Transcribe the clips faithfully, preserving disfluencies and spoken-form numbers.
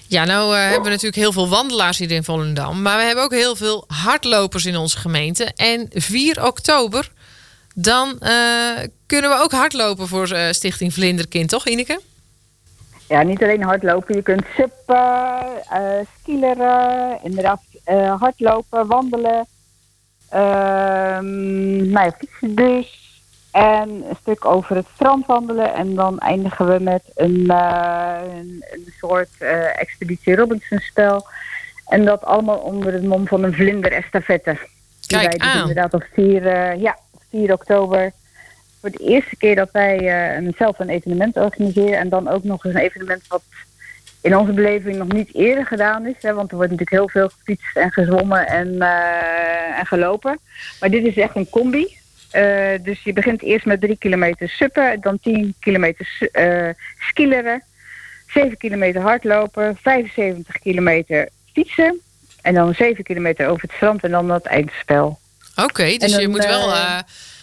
Ja, nou uh, hebben we natuurlijk heel veel wandelaars hier in Volendam. Maar we hebben ook heel veel hardlopers in onze gemeente. En vier oktober, dan uh, kunnen we ook hardlopen voor uh, Stichting Vlinderkind, toch Ineke? Ja, niet alleen hardlopen. Je kunt suppen, uh, skileren, inderdaad uh, hardlopen, wandelen. Uh, nou ja, fietsen dus. En een stuk over het strand wandelen. En dan eindigen we met een, uh, een, een soort uh, Expeditie Robinson spel. En dat allemaal onder het mom van een vlinderestafette. Kijk wij dus aan. Inderdaad op vier, uh, ja, vier oktober. Voor de eerste keer dat wij uh, een, zelf een evenement organiseren. En dan ook nog eens een evenement wat in onze beleving nog niet eerder gedaan is. Hè, want er wordt natuurlijk heel veel gefietst en gezwommen en, uh, en gelopen. Maar dit is echt een combi. Uh, dus je begint eerst met drie kilometer suppen, dan tien kilometer uh, skileren, zeven kilometer hardlopen, vijfenzeventig kilometer fietsen en dan zeven kilometer over het strand en dan dat eindspel. Oké, okay, dus dan, je moet wel... Uh, uh,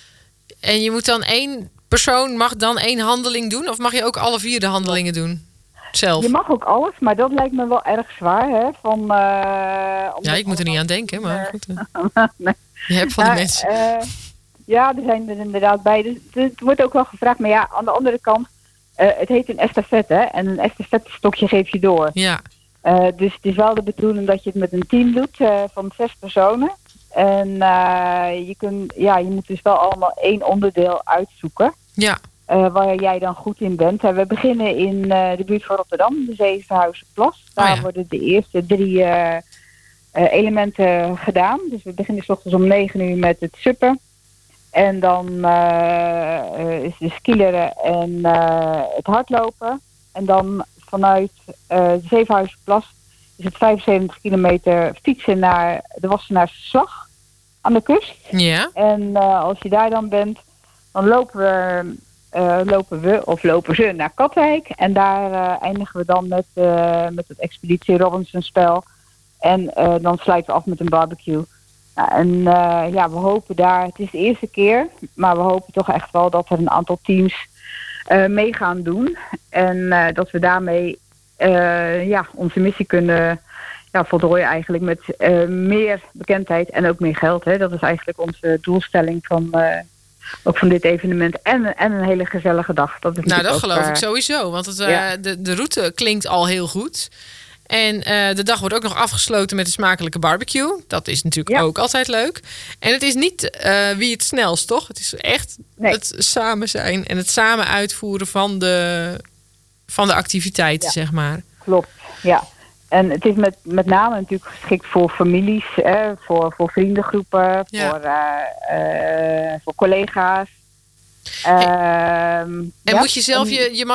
en je moet dan één persoon mag dan één handeling doen? Of mag je ook alle vier de handelingen doen? Zelf? Je mag ook alles, maar dat lijkt me wel erg zwaar. Hè? Van, uh, ja, ik moet er niet aan denken, maar goed. nee. Je hebt van die nou, mensen... Uh, Ja, er zijn er inderdaad bij. Dus het wordt ook wel gevraagd. Maar ja, aan de andere kant, uh, het heet een estafette. Hè? En een estafette stokje geef je door. Ja. Uh, dus het is wel de bedoeling dat je het met een team doet uh, van zes personen. En uh, je, kunt, ja, je moet dus wel allemaal één onderdeel uitzoeken. Ja. Uh, waar jij dan goed in bent. Uh, we beginnen in uh, de buurt van Rotterdam, de Zevenhuizenplas. Daar oh ja. worden de eerste drie uh, uh, elementen gedaan. Dus we beginnen 's ochtends om negen uur met het suppen. En dan uh, uh, is de skileren en uh, het hardlopen. En dan vanuit uh, de Zevenhuizenplas is het vijfenzeventig kilometer fietsen naar de Wassenaarse aan de kust. Ja. En uh, als je daar dan bent, dan lopen we, uh, lopen we of lopen ze naar Katwijk. En daar uh, eindigen we dan met, uh, met het Expeditie Robinson spel. En uh, dan sluiten we af met een barbecue. Nou, en uh, ja, we hopen daar, het is de eerste keer, maar we hopen toch echt wel dat er een aantal teams uh, mee gaan doen. En uh, dat we daarmee uh, ja, onze missie kunnen ja, voltooien eigenlijk met uh, meer bekendheid en ook meer geld. Hè. Dat is eigenlijk onze doelstelling van, uh, ook van dit evenement. En, en een hele gezellige dag. Dat is nou, dat ook, geloof uh, ik sowieso, want het, uh, ja. de, de route klinkt al heel goed. En uh, de dag wordt ook nog afgesloten met een smakelijke barbecue. Dat is natuurlijk ja. ook altijd leuk. En het is niet uh, wie het snelst, toch? Het is echt nee. het samen zijn en het samen uitvoeren van de, van de activiteiten, ja. zeg maar. Klopt, ja. En het is met, met name natuurlijk geschikt voor families, hè, voor, voor vriendengroepen, ja. voor, uh, uh, voor collega's. Hey. Uh, en ja? moet je zelf je, je